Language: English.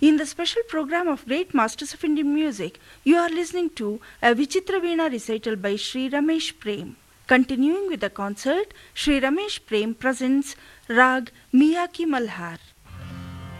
In the special program of Great Masters of Indian Music, you are listening to a Vichitra Veena recital by Sri Ramesh Prem. Continuing with the concert, Sri Ramesh Prem presents Rag Miyaki Malhar.